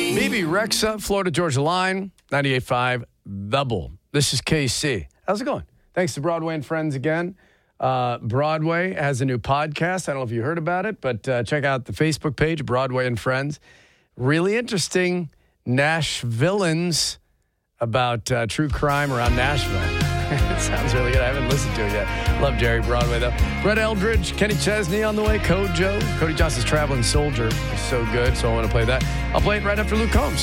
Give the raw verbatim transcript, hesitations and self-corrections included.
Maybe Rexa, Florida Georgia Line, ninety-eight point five, The Bull. This is K C. How's it going? Thanks to Broadway and Friends again. Uh, Broadway has a new podcast. I don't know if you heard about it, but uh, check out the Facebook page, Broadway and Friends. Really interesting Nashvillans about uh, true crime around Nashville. It sounds really good. I haven't listened to it yet. Love Jerry Broadway, though. Brett Eldridge, Kenny Chesney on the way, Code Joe. Cody Johnson's Traveling Soldier is so good, so I want to play that. I'll play it right after Luke Combs.